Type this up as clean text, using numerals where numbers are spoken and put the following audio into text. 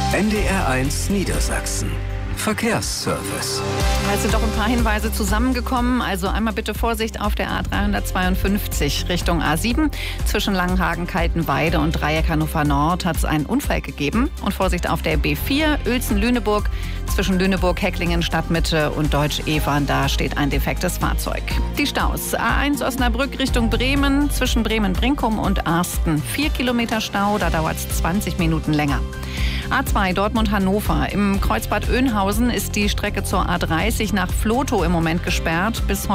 NDR1 Niedersachsen. Verkehrsservice. Es sind doch ein paar Hinweise zusammengekommen. Also einmal bitte Vorsicht auf der A352 Richtung A7. Zwischen Langenhagen, Kaltenweide und Dreieck Hannover Nord hat es einen Unfall gegeben. Und Vorsicht auf der B4 Uelzen-Lüneburg. Zwischen Lüneburg, Hecklingen, Stadtmitte und Deutsch-Evern. Da steht ein defektes Fahrzeug. Die Staus. A1 Osnabrück Richtung Bremen. Zwischen Bremen-Brinkum und Arsten 4 Kilometer Stau. Da dauert es 20 Minuten länger. A2 Dortmund-Hannover. Im Kreuzbad Oeynhausen ist die Strecke zur A30 nach Vlotho im Moment gesperrt. Bis heute